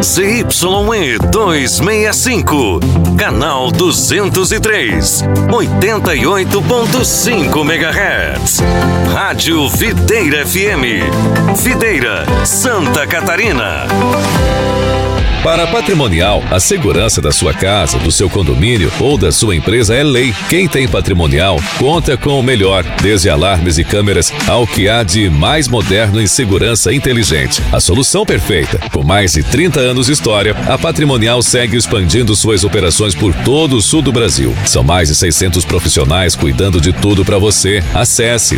ZYE 265, canal 203, 88.5 MHz. Rádio Videira FM, Videira, Santa Catarina. Para a Patrimonial, a segurança da sua casa, do seu condomínio ou da sua empresa é lei. Quem tem Patrimonial conta com o melhor, desde alarmes e câmeras ao que há de mais moderno em segurança inteligente. A solução perfeita. Com mais de 30 anos de história, a Patrimonial segue expandindo suas operações por todo o sul do Brasil. São mais de 600 profissionais cuidando de tudo para você. Acesse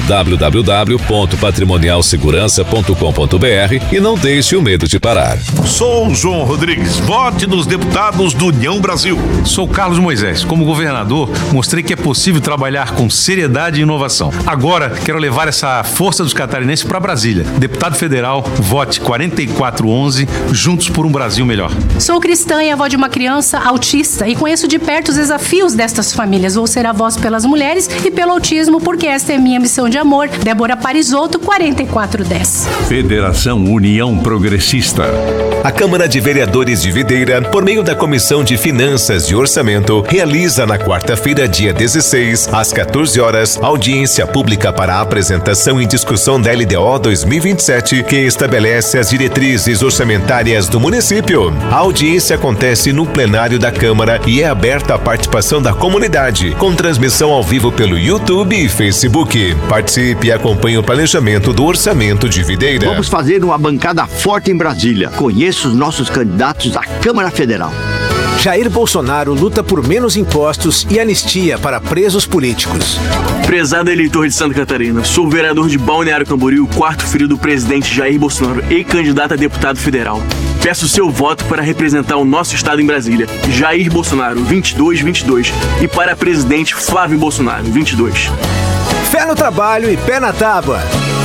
www.patrimonialsegurança.com.br e não deixe o medo de parar. Sou o João Rodrigues. Vote nos deputados do União Brasil. Sou Carlos Moisés. Como governador, mostrei que é possível trabalhar com seriedade e inovação. Agora, quero levar essa força dos catarinenses para Brasília. Deputado federal, vote 4411, juntos por um Brasil melhor. Sou cristã e avó de uma criança autista e conheço de perto os desafios destas famílias. Vou ser a voz pelas mulheres e pelo autismo, porque esta é minha missão de amor. Débora Parisotto, 4410. Federação União Progressista. A Câmara de Vereadores de Videira, por meio da Comissão de Finanças e Orçamento, realiza na quarta-feira, dia 16, às 14 horas, audiência pública para a apresentação e discussão da LDO 2027, que estabelece as diretrizes orçamentárias do município. A audiência acontece no plenário da Câmara e é aberta à participação da comunidade, com transmissão ao vivo pelo YouTube e Facebook. Participe e acompanhe o planejamento do orçamento de Videira. Vamos fazer uma bancada forte em Brasília. Conheça os nossos candidatos à Câmara Federal. Jair Bolsonaro luta por menos impostos e anistia para presos políticos. Prezado eleitor de Santa Catarina, sou vereador de Balneário Camboriú, quarto filho do presidente Jair Bolsonaro e candidato a deputado federal. Peço seu voto para representar o nosso estado em Brasília, Jair Bolsonaro, 2222, e para presidente Flávio Bolsonaro, 22. Fé no trabalho e pé na tábua.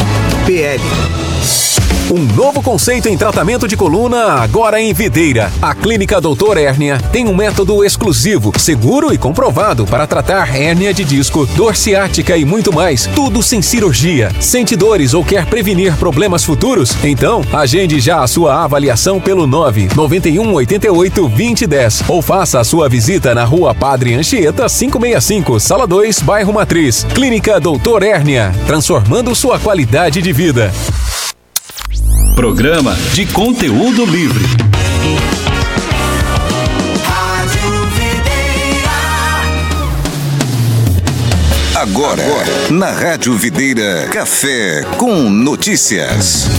PL. Um novo conceito em tratamento de coluna agora em Videira. A Clínica Doutor Hérnia tem um método exclusivo, seguro e comprovado para tratar hérnia de disco, dor ciática e muito mais. Tudo sem cirurgia. Sente dores ou quer prevenir problemas futuros? Então, agende já a sua avaliação pelo 991 88 2010 ou faça a sua visita na Rua Padre Anchieta 565, Sala 2, Bairro Matriz. Clínica Doutor Hérnia, transformando sua qualidade de vida. Programa de conteúdo livre. Agora, na Rádio Videira, café com notícias.